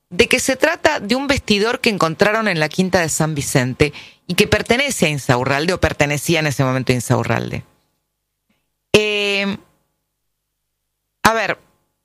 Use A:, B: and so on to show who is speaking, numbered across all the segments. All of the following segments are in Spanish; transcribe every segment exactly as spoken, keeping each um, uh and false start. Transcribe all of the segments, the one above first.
A: de que se trata de un vestidor que encontraron en la quinta de San Vicente y que pertenece a Insaurralde, o pertenecía en ese momento a Insaurralde. Eh, a ver,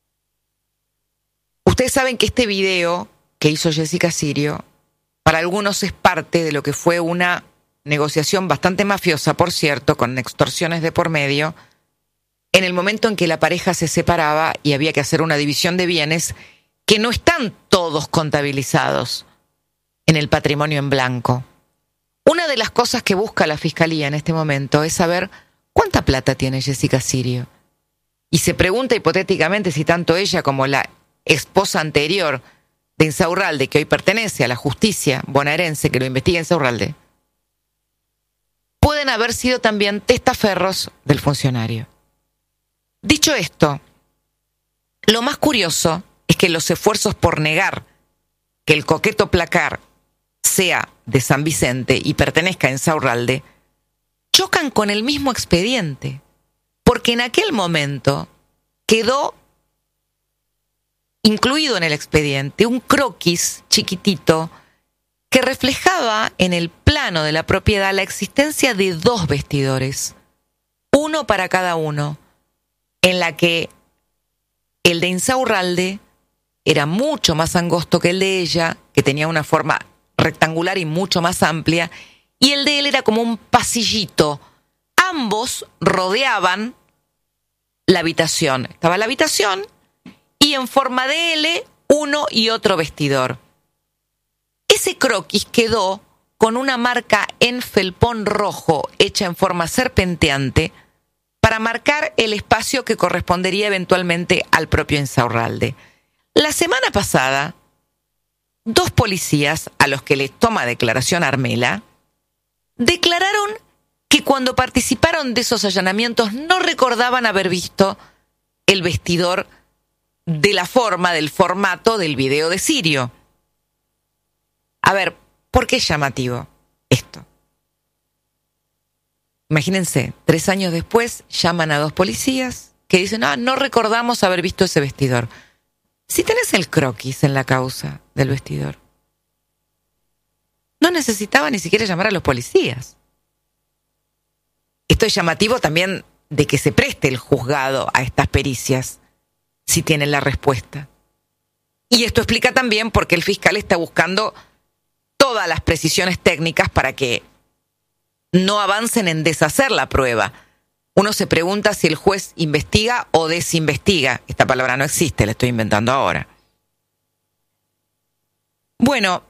A: ustedes saben que este video que hizo Jessica Sirio, para algunos es parte de lo que fue una negociación bastante mafiosa, por cierto, con extorsiones de por medio, en el momento en que la pareja se separaba y había que hacer una división de bienes que no están todos contabilizados en el patrimonio en blanco. Una de las cosas que busca la Fiscalía en este momento es saber cuánta plata tiene Jessica Sirio. Y se pregunta hipotéticamente si tanto ella como la esposa anterior de Insaurralde, que hoy pertenece a la justicia bonaerense que lo investiga Insaurralde, pueden haber sido también testaferros del funcionario. Dicho esto, lo más curioso es que los esfuerzos por negar que el coqueto placar sea de San Vicente y pertenezca a Insaurralde chocan con el mismo expediente, porque en aquel momento quedó incluido en el expediente un croquis chiquitito que reflejaba en el plano de la propiedad la existencia de dos vestidores, uno para cada uno, en la que el de Insaurralde era mucho más angosto que el de ella, que tenía una forma rectangular y mucho más amplia, y el de él era como un pasillito. Ambos rodeaban la habitación. Estaba la habitación y en forma de L uno y otro vestidor. Ese croquis quedó con una marca en felpón rojo hecha en forma serpenteante para marcar el espacio que correspondería eventualmente al propio Insaurralde. La semana pasada, dos policías a los que les toma declaración Armela declararon que cuando participaron de esos allanamientos no recordaban haber visto el vestidor de la forma, del formato del video de Sirio. A ver, ¿por qué es llamativo esto? Imagínense, tres años después llaman a dos policías que dicen, ah, no recordamos haber visto ese vestidor. Si tenés el croquis en la causa del vestidor, no necesitaba ni siquiera llamar a los policías. Esto es llamativo también de que se preste el juzgado a estas pericias si tienen la respuesta. Y esto explica también por qué el fiscal está buscando todas las precisiones técnicas para que no avancen en deshacer la prueba. Uno se pregunta si el juez investiga o desinvestiga. Esta palabra no existe, la estoy inventando ahora. Bueno,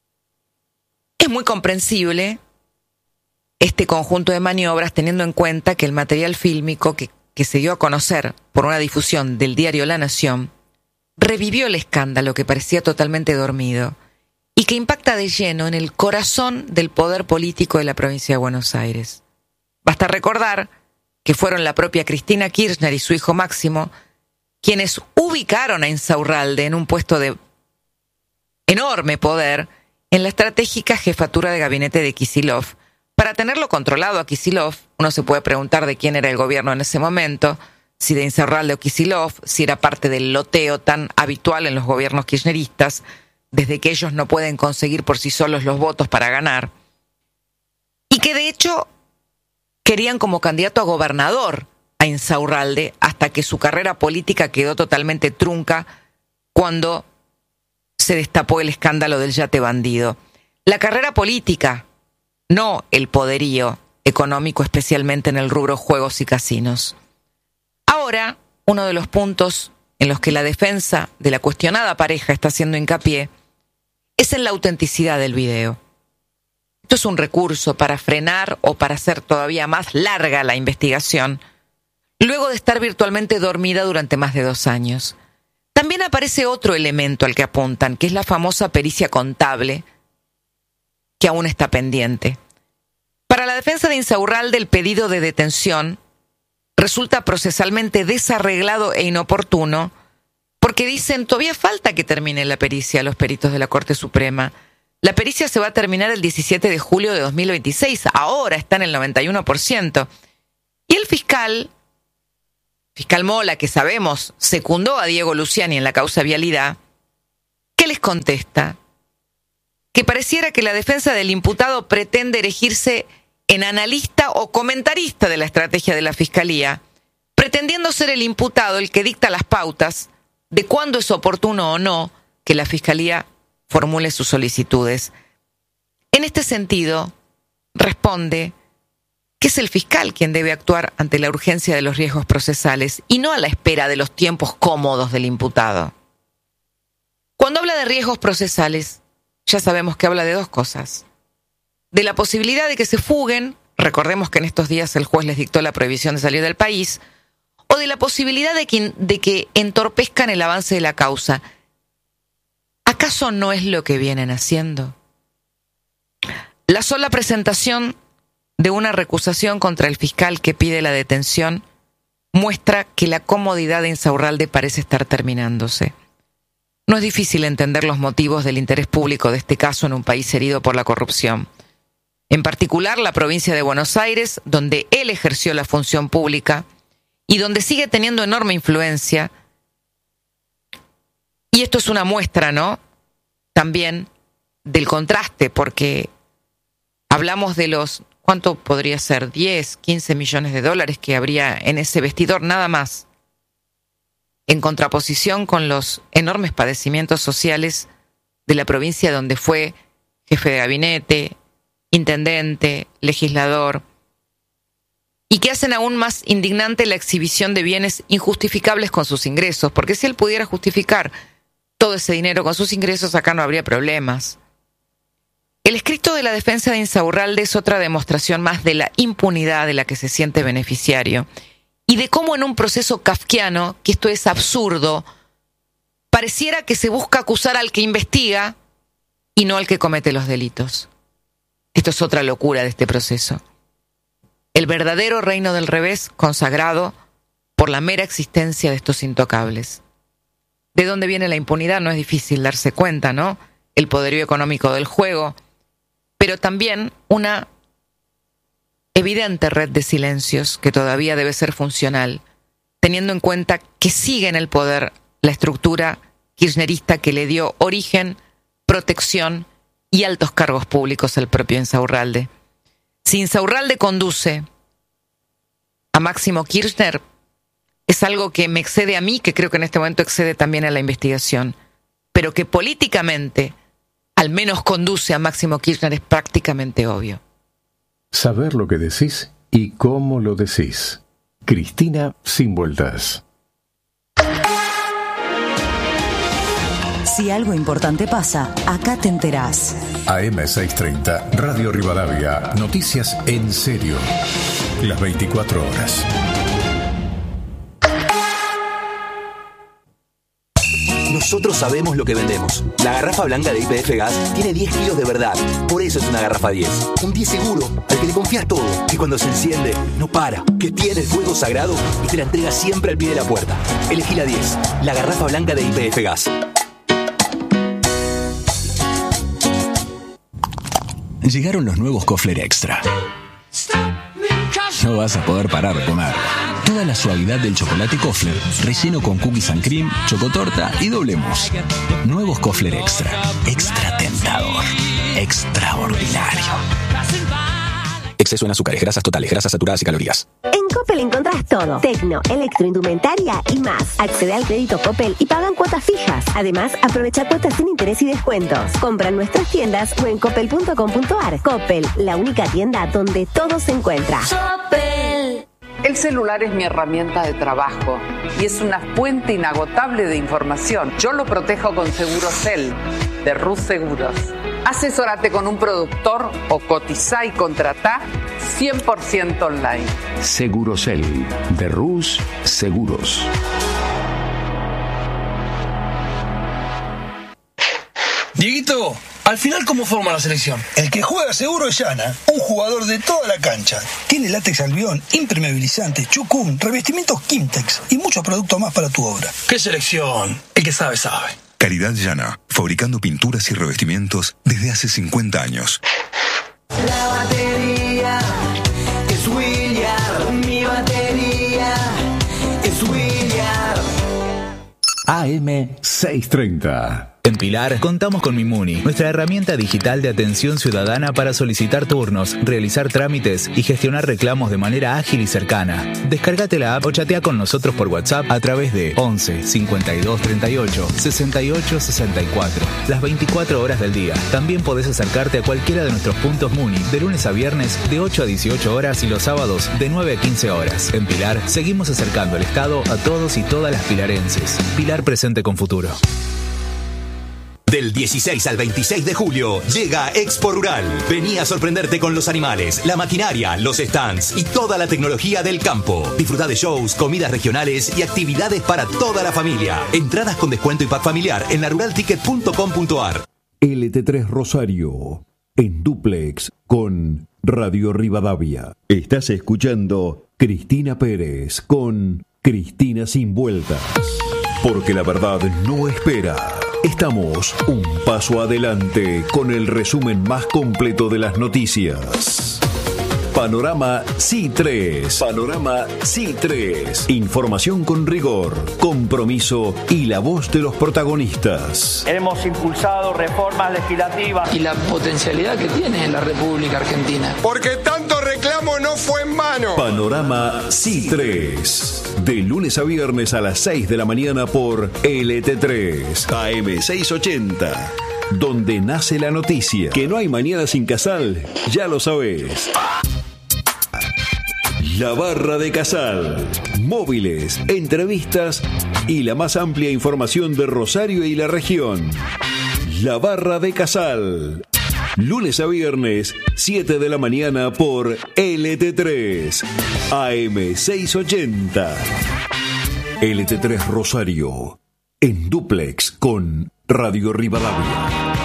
A: es muy comprensible este conjunto de maniobras teniendo en cuenta que el material fílmico que, que se dio a conocer por una difusión del diario La Nación revivió el escándalo que parecía totalmente dormido y que impacta de lleno en el corazón del poder político de la provincia de Buenos Aires. Basta recordar que fueron la propia Cristina Kirchner y su hijo Máximo quienes ubicaron a Insaurralde en un puesto de enorme poder en la estratégica jefatura de gabinete de Kicillof. Para tenerlo controlado a Kicillof, uno se puede preguntar de quién era el gobierno en ese momento, si de Insaurralde o Kicillof, si era parte del loteo tan habitual en los gobiernos kirchneristas, desde que ellos no pueden conseguir por sí solos los votos para ganar, y que de hecho querían como candidato a gobernador a Insaurralde hasta que su carrera política quedó totalmente trunca cuando se destapó el escándalo del yate bandido. La carrera política, no el poderío económico, especialmente en el rubro juegos y casinos. Ahora, uno de los puntos en los que la defensa de la cuestionada pareja está haciendo hincapié es en la autenticidad del video. Esto es un recurso para frenar o para hacer todavía más larga la investigación, luego de estar virtualmente dormida durante más de dos años. También aparece otro elemento al que apuntan, que es la famosa pericia contable, que aún está pendiente. Para la defensa de Insaurralde, el pedido de detención resulta procesalmente desarreglado e inoportuno, porque dicen, todavía falta que termine la pericia los peritos de la Corte Suprema. La pericia se va a terminar el diecisiete de julio de dos mil veintiséis, ahora está en el noventa y uno por ciento. Y el fiscal, fiscal Mola, que sabemos secundó a Diego Luciani en la causa Vialidad, ¿Qué les contesta? Que pareciera que la defensa del imputado pretende erigirse en analista o comentarista de la estrategia de la Fiscalía, pretendiendo ser el imputado el que dicta las pautas de cuándo es oportuno o no que la Fiscalía formule sus solicitudes. En este sentido, responde que es el fiscal quien debe actuar ante la urgencia de los riesgos procesales y no a la espera de los tiempos cómodos del imputado. Cuando habla de riesgos procesales, ya sabemos que habla de dos cosas. De la posibilidad de que se fuguen, recordemos que en estos días el juez les dictó la prohibición de salir del país, o de la posibilidad de que, de que entorpezcan el avance de la causa. ¿Acaso no es lo que vienen haciendo? La sola presentación de una recusación contra el fiscal que pide la detención muestra que la comodidad de Insaurralde parece estar terminándose. No es difícil entender los motivos del interés público de este caso en un país herido por la corrupción. En particular, la provincia de Buenos Aires, donde él ejerció la función pública y donde sigue teniendo enorme influencia. Y esto es una muestra, ¿no? También del contraste, porque hablamos de los, ¿cuánto podría ser? diez, quince millones de dólares que habría en ese vestidor, nada más. En contraposición con los enormes padecimientos sociales de la provincia donde fue jefe de gabinete, intendente, legislador, y que hacen aún más indignante la exhibición de bienes injustificables con sus ingresos, porque si él pudiera justificar todo ese dinero con sus ingresos, acá no habría problemas. El escrito de la defensa de Insaurralde es otra demostración más de la impunidad de la que se siente beneficiario, y de cómo en un proceso kafkiano, que esto es absurdo, pareciera que se busca acusar al que investiga y no al que comete los delitos. Esto es otra locura de este proceso. El verdadero reino del revés consagrado por la mera existencia de estos intocables. ¿De dónde viene la impunidad? No es difícil darse cuenta, ¿no? El poderío económico del juego, pero también una evidente red de silencios que todavía debe ser funcional, teniendo en cuenta que sigue en el poder la estructura kirchnerista que le dio origen, protección y altos cargos públicos al propio Insaurralde. Si Insaurralde conduce a Máximo Kirchner, es algo que me excede a mí, que creo que en este momento excede también a la investigación, pero que políticamente al menos conduce a Máximo Kirchner es prácticamente obvio.
B: Saber lo que decís y cómo lo decís. Cristina Sin Vueltas.
C: Si algo importante pasa, acá te enterás.
B: A M seiscientos treinta, Radio Rivadavia. Noticias en serio. Las veinticuatro horas.
D: Nosotros sabemos lo que vendemos. La garrafa blanca de Y P F Gas tiene diez kilos de verdad. Por eso es una garrafa diez. Un diez seguro, al que le confías todo. Que cuando se enciende, no para. Que tiene el fuego sagrado y te la entrega siempre al pie de la puerta. Elegí la diez. La garrafa blanca de Y P F Gas.
E: Llegaron los nuevos Kofler Extra. No vas a poder parar de comer. Toda la suavidad del chocolate Kofler, relleno con cookies and cream, chocotorta y doble mousse. Nuevos Kofler Extra. Extra tentador. Extraordinario. Exceso en azúcares, grasas totales, grasas saturadas y calorías.
F: En Coppel encontrás todo. Tecno, electroindumentaria y más. Accede al crédito Coppel y pagan cuotas fijas. Además, aprovecha cuotas sin interés y descuentos. Compra en nuestras tiendas o en coppel punto com punto a r. Coppel, la única tienda donde todo se encuentra.
G: Coppel. El celular es mi herramienta de trabajo y es una fuente inagotable de información. Yo lo protejo con Segurosel de Rus Seguros. Asesórate con un productor o cotizá y contratá cien por ciento online.
H: Segurosel de Rus Seguros.
I: Dieguito, al final, ¿cómo forma la selección?
J: El que juega seguro es Yana, un jugador de toda la cancha. Tiene látex albión, impermeabilizante, chucún, revestimientos Kimtex y muchos productos más para tu obra.
I: ¿Qué selección? El que sabe, sabe.
K: Calidad Yana, fabricando pinturas y revestimientos desde hace cincuenta años.
L: La batería es William, mi batería es William.
B: A M seiscientos treinta.
M: En Pilar, contamos con Mimuni, nuestra herramienta digital de atención ciudadana para solicitar turnos, realizar trámites y gestionar reclamos de manera ágil y cercana. Descárgate la app o chatea con nosotros por WhatsApp a través de once cincuenta y dos treinta y ocho sesenta y ocho sesenta y cuatro, las veinticuatro horas del día. También podés acercarte a cualquiera de nuestros puntos Muni de lunes a viernes de ocho a dieciocho horas y los sábados de nueve a quince horas. En Pilar, seguimos acercando el Estado a todos y todas las pilarenses. Pilar presente con futuro.
N: Del dieciséis al veintiséis de julio llega Expo Rural. Vení a sorprenderte con los animales, la maquinaria, los stands y toda la tecnología del campo. Disfrutá de shows, comidas regionales y actividades para toda la familia. Entradas con descuento y pack familiar en la rural ticket punto com punto a r.
B: L T tres Rosario, en dúplex con Radio Rivadavia. Estás escuchando Cristina Pérez con Cristina Sin Vueltas. Porque la verdad no espera. Estamos un paso adelante con el resumen más completo de las noticias. Panorama C I tres. Panorama C I tres. Información con rigor, compromiso y la voz de los protagonistas.
O: Hemos impulsado reformas legislativas
P: y la potencialidad que tiene la República Argentina.
Q: Porque tanto reclamo no fue en vano.
B: Panorama C I tres. De lunes a viernes a las seis de la mañana por L T tres A M seiscientos ochenta. Donde nace la noticia. Que no hay mañana sin Casal, ya lo sabés. La Barra de Casal. Móviles, entrevistas y la más amplia información de Rosario y la región. La Barra de Casal. Lunes a viernes, siete de la mañana por L T tres A M seiscientos ochenta. L T tres Rosario. En dúplex con Radio Rivadavia.